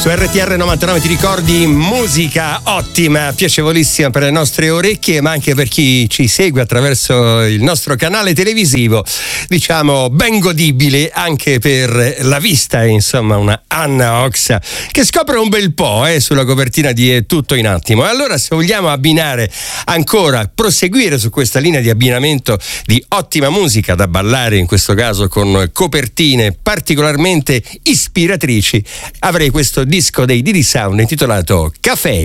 Su RTR 99 ti ricordi musica ottima, piacevolissima per le nostre orecchie, ma anche per chi ci segue attraverso il nostro canale televisivo, diciamo ben godibile anche per la vista, insomma, una Anna Oxa che scopre un bel po' sulla copertina di È tutto in attimo. E allora, se vogliamo abbinare ancora, proseguire su questa linea di abbinamento di ottima musica da ballare, in questo caso con copertine particolarmente ispiratrici, avrei questo disco dei Didi Sound intitolato Café.